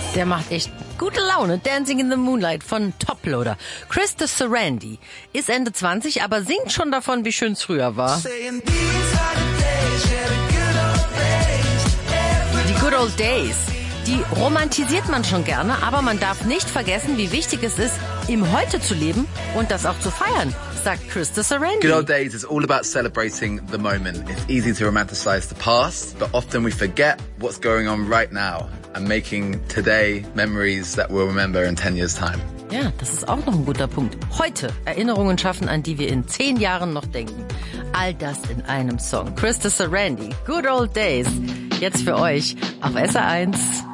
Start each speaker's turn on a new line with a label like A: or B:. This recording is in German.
A: Der macht echt gute Laune. Dancing in the Moonlight von Toploader. Krista Sarandon ist Ende 20, aber singt schon davon, wie schön es früher war. Die Good Old Days, die romantisiert man schon gerne, aber man darf nicht vergessen, wie wichtig es ist, im Heute zu leben und das auch zu feiern, sagt Krista Sarandon.
B: Good Old Days is all about celebrating the moment. It's easy to romanticize the past, but often we forget what's going on right now and making today memories that we'll remember in 10 years' time.
A: Ja, das ist auch noch ein guter Punkt. Heute Erinnerungen schaffen, an die wir in 10 Jahren noch denken. All das in einem Song. Krista Sarandon, Good Old Days. Jetzt für euch auf SR1.